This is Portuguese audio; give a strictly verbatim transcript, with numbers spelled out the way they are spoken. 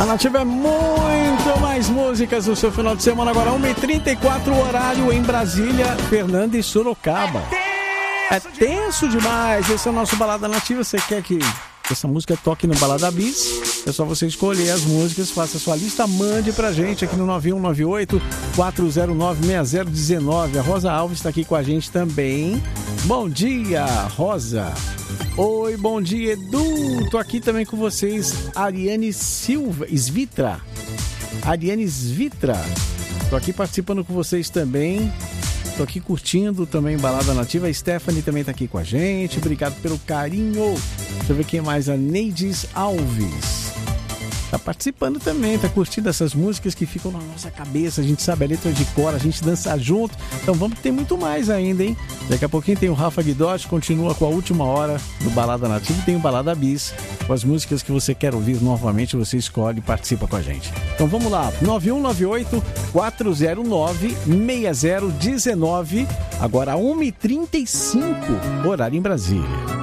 A Nativa é muito mais músicas no seu final de semana. Agora uma e trinta e quatro, horário em Brasília, Fernanda e Sorocaba. É tenso demais. Esse é o nosso Balada Nativa. Você quer que essa música toque no Balada Bis? É só você escolher as músicas, faça a sua lista, mande pra gente aqui no nove um nove oito, quatro zero nove, seis zero um nove. A Rosa Alves está aqui com a gente também. Bom dia, Rosa. Oi, bom dia, Edu. Tô aqui também com vocês, Ariane Silva, Svitra. Ariane Svitra. Tô aqui participando com vocês também. Tô aqui curtindo também Balada Nativa. A Stephanie também tá aqui com a gente. Obrigado pelo carinho. Deixa eu ver quem mais. A Neides Alves tá participando também, tá curtindo essas músicas que ficam na nossa cabeça. A gente sabe a letra de cor, a gente dança junto. Então vamos ter muito mais ainda, hein? Daqui a pouquinho tem o Rafa Guidotti, continua com a última hora do Balada Nativa. E tem o Balada Bis, com as músicas que você quer ouvir novamente, você escolhe e participa com a gente. Então vamos lá, nove um nove oito, quatro zero nove, seis zero um nove. Agora uma e trinta e cinco, horário em Brasília.